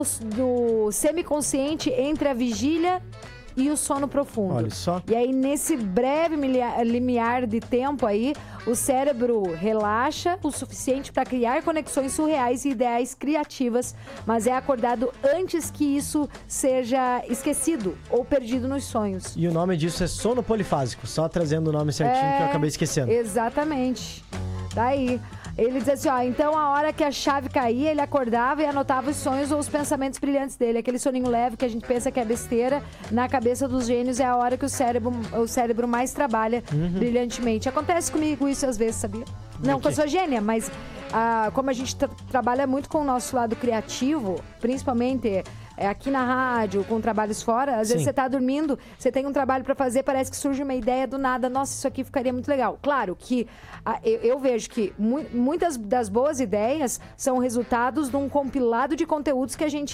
do semiconsciente entre a vigília e o sono profundo. Olha só. E aí, nesse breve limiar de tempo aí, o cérebro relaxa o suficiente para criar conexões surreais e ideais criativas, mas é acordado antes que isso seja esquecido ou perdido nos sonhos. E o nome disso é sono polifásico, só trazendo o nome certinho que eu acabei esquecendo. Exatamente. Daí... Ele diz assim, então a hora que a chave caía, ele acordava e anotava os sonhos ou os pensamentos brilhantes dele. Aquele soninho leve que a gente pensa que é besteira, na cabeça dos gênios é a hora que o cérebro mais trabalha brilhantemente. Acontece comigo isso às vezes, sabia? Não que eu sou gênia, mas como a gente trabalha muito com o nosso lado criativo, principalmente... aqui na rádio, com trabalhos fora, às vezes você tá dormindo, você tem um trabalho para fazer, parece que surge uma ideia do nada, nossa, isso aqui ficaria muito legal. Claro que eu vejo que muitas das boas ideias são resultados de um compilado de conteúdos que a gente...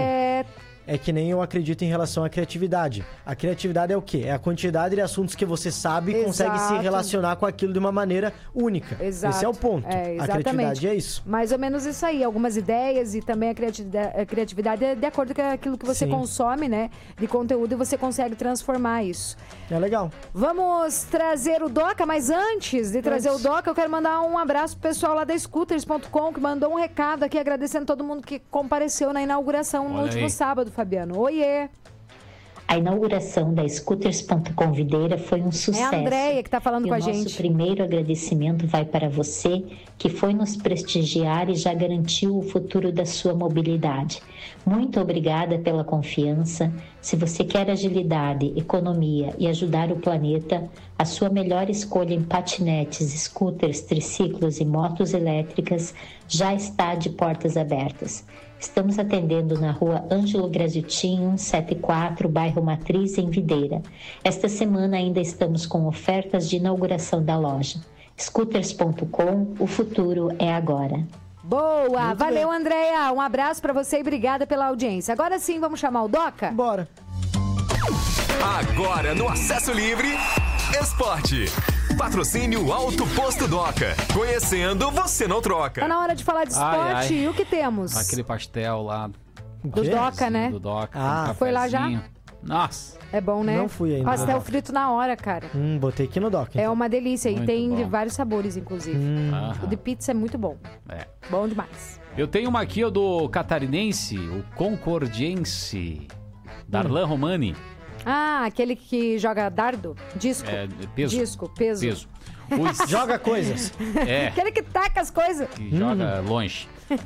É que nem eu acredito em relação à criatividade. A criatividade é o quê? É a quantidade de assuntos que você sabe e consegue se relacionar com aquilo de uma maneira única. Exato. Esse é o ponto. Exatamente. A criatividade é isso. Mais ou menos isso aí. Algumas ideias e também a criatividade é de acordo com aquilo que você consome, né? De conteúdo, e você consegue transformar isso. É legal. Vamos trazer o Doca, mas antes de trazer o Doca, eu quero mandar um abraço pro pessoal lá da Scooters.com, que mandou um recado aqui agradecendo todo mundo que compareceu na inauguração no último sábado, Fabiano. Oiê! A inauguração da Scooters.com Videira foi um sucesso. É a Andréia que está falando com a gente. Nosso primeiro agradecimento vai para você, que foi nos prestigiar e já garantiu o futuro da sua mobilidade. Muito obrigada pela confiança. Se você quer agilidade, economia e ajudar o planeta, a sua melhor escolha em patinetes, scooters, triciclos e motos elétricas já está de portas abertas. Estamos atendendo na rua Ângelo Graziutin, 174, bairro Matriz, em Videira. Esta semana ainda estamos com ofertas de inauguração da loja. Scooters.com, o futuro é agora. Boa! Muito valeu, Andréia! Um abraço pra você e obrigada pela audiência. Agora sim, vamos chamar o Doca? Bora! Agora no Acesso Livre, Esporte. Patrocínio Alto Posto Doca. Conhecendo, você não troca. Tá na hora de falar de esporte. E o que temos? Aquele pastel lá. Do Doca, né? Do Doca. Foi lá já? Nossa. É bom, né? Não fui ainda. Pastel frito na hora, cara. Botei aqui no Doca. Então. É uma delícia. Muito e tem bom. de vários sabores, inclusive. O de pizza é muito bom. Bom demais. Eu tenho uma aqui, do catarinense, o concordiense, Darlan Romani. Aquele que joga dardo? Disco. Peso. Joga coisas. Aquele que taca as coisas. Que joga longe.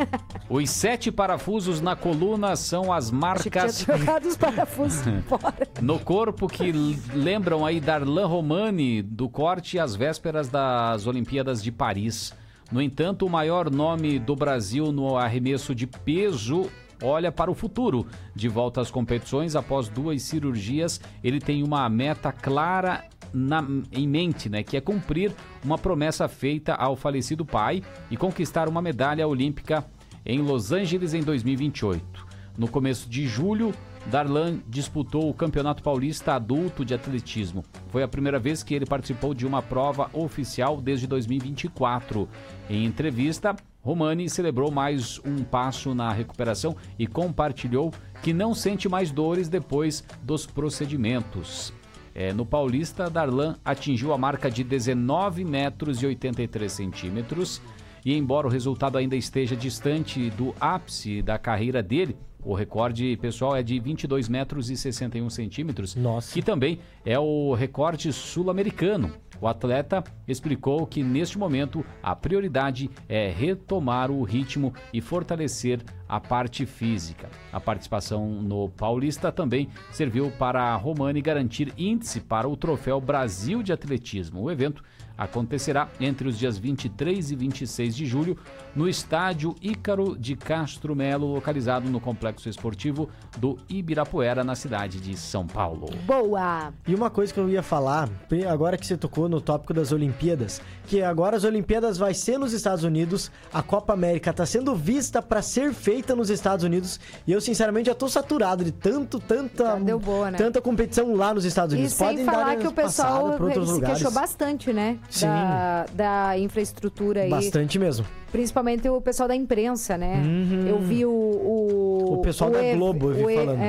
Os 7 parafusos na coluna são as marcas... Achei que tinha jogado os parafusos fora. No corpo que lembram aí Darlan Romani, do corte às vésperas das Olimpíadas de Paris. No entanto, o maior nome do Brasil no arremesso de peso... olha para o futuro. De volta às competições, após 2 cirurgias, ele tem uma meta clara em mente, né? Que é cumprir uma promessa feita ao falecido pai e conquistar uma medalha olímpica em Los Angeles em 2028. No começo de julho, Darlan disputou o Campeonato Paulista Adulto de Atletismo. Foi a primeira vez que ele participou de uma prova oficial desde 2024. Em entrevista, Romani celebrou mais um passo na recuperação e compartilhou que não sente mais dores depois dos procedimentos. No Paulista, Darlan atingiu a marca de 19 metros e 83 centímetros e, embora o resultado ainda esteja distante do ápice da carreira dele, o recorde pessoal é de 22 metros e 61 centímetros, que também é o recorde sul-americano. O atleta explicou que, neste momento, a prioridade é retomar o ritmo e fortalecer a parte física. A participação no Paulista também serviu para Romani garantir índice para o Troféu Brasil de Atletismo. O evento acontecerá entre os dias 23 e 26 de julho no estádio Ícaro de Castro Melo, localizado no Complexo Esportivo do Ibirapuera, na cidade de São Paulo. Boa! E uma coisa que eu ia falar, agora que você tocou no tópico das Olimpíadas, que agora as Olimpíadas vai ser nos Estados Unidos, a Copa América está sendo vista para ser feita nos Estados Unidos, e eu sinceramente já tô saturado de tanta competição lá nos Estados Unidos. E sem falar que o pessoal se queixou bastante, né? Sim. da infraestrutura aí. Bastante mesmo. Principalmente o pessoal da imprensa, né? Eu vi o pessoal da Globo, eu vi falando.